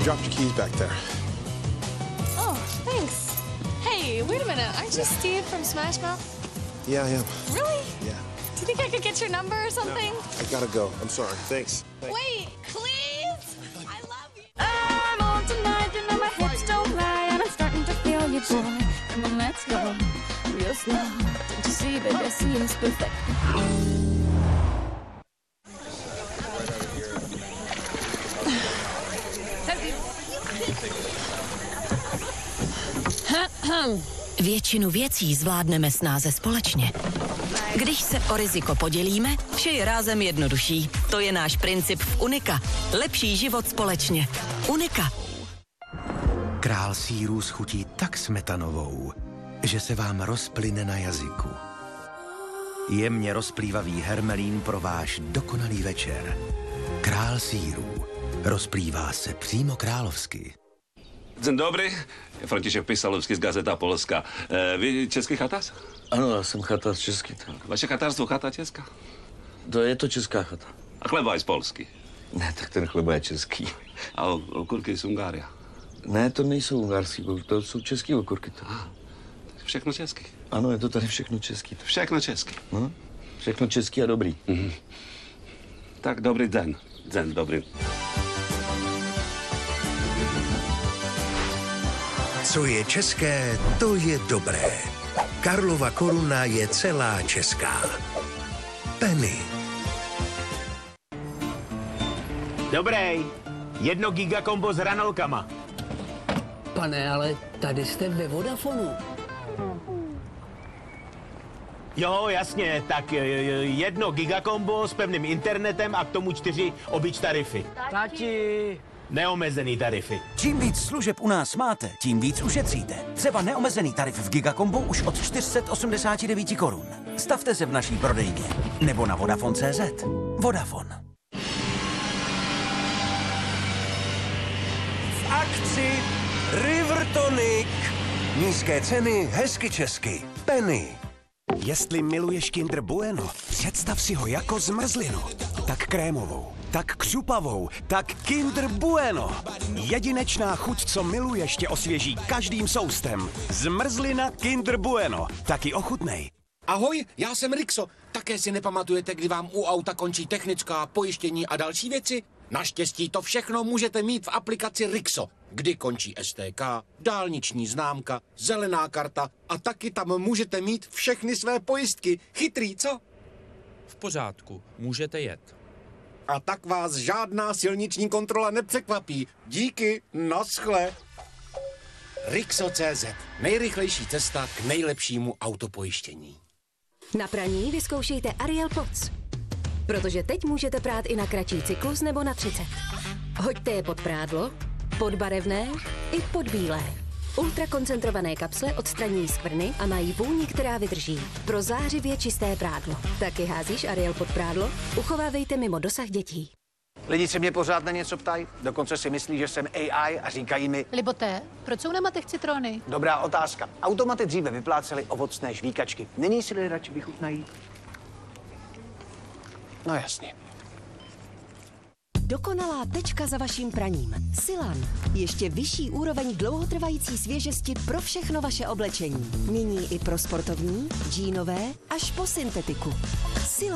dropped your keys back there. Oh, thanks. Hey, wait a minute. Aren't you Steve from Smash Mouth? Yeah, I am. Really? Yeah. Do you think I could get your number or something? No, I gotta go. I'm sorry. Thanks. Wait, please? I love you. I'm on tonight, you know my hips don't lie, and I'm starting to feel you, boy. Come on, let's go, real slow. Don't you see, baby, I see it's perfect. Většinu věcí zvládneme snáze společně. Když se o riziko podělíme, vše je rázem jednodušší. To je náš princip v Unika. Lepší život společně. Unika. Král sýrů schutí tak smetanovou, že se vám rozplyne na jazyku. Jemně rozplývavý hermelín pro váš dokonalý večer. Král sýrů. Rozplývá se přímo královsky. Dzień dobry, Franciszek Pisalovský z Gazeta Polska. Vy český chatář? Ano, já jsem chatář český. Vaše chatářstvo chata česká? To je to česká chata. A chleba je z Polsky? Ne, tak ten chleba je český. A okurky z Ungária? Ne, to nejsou ungarský, to jsou český okurky. To. Všechno český? Ano, je to tady všechno český. Všechno český? No, všechno český a dobrý. Mhm. Tak dobrý den. Den dobrý. Co je české, to je dobré. Karlova koruna je celá česká. Penny. Dobrý. 1 gigakombo s hranolkama. Pane, ale tady jste ve Vodafonu. Jo, jasně, tak 1 gigakombo s pevným internetem a k tomu 4 obyč tarify. Tati! Neomezený tarify. Čím víc služeb u nás máte, tím víc ušetříte. Třeba neomezený tarif v Gigakombo už od 489 korun. Stavte se v naší prodejně. Nebo na Vodafone.cz. Vodafone. V akci River Tonic. Nízké ceny, hezky česky. Penny. Jestli miluješ Kinder Bueno, představ si ho jako zmrzlinu. Tak krémovou, tak křupavou, tak Kinder Bueno. Jedinečná chuť, co miluješ, tě osvěží každým soustem. Zmrzlina Kinder Bueno. Taky ochutnej. Ahoj, já jsem Rixo. Také si nepamatujete, kdy vám u auta končí technická, pojištění a další věci? Naštěstí to všechno můžete mít v aplikaci Rixo, kdy končí STK, dálniční známka, zelená karta a taky tam můžete mít všechny své pojistky. Chytrý, co? V pořádku, můžete jet. A tak vás žádná silniční kontrola nepřekvapí. Díky, naschle. Rixo.cz. Nejrychlejší cesta k nejlepšímu autopojištění. Na praní vyzkoušejte Ariel Pods. Protože teď můžete prát i na kratší cyklus nebo na 30. Hoďte je pod prádlo, pod barevné i pod bílé. Ultrakoncentrované kapsle odstraní skvrny a mají vůni, která vydrží. Pro zářivě čisté prádlo. Taky házíš Ariel pod prádlo? Uchovávejte mimo dosah dětí. Lidi se mě pořád na něco ptají, dokonce si myslí, že jsem AI a říkají mi... Liboté, proč jsou na matech citrony? Dobrá otázka. Automaty dříve vyplácely ovocné žvíkačky. Nyní si lidé radši vychutnají. No jasně. Dokonalá tečka za vaším praním. Silan. Ještě vyšší úroveň dlouhotrvající svěžesti pro všechno vaše oblečení. Nyní i pro sportovní, džínové až po syntetiku. Silan.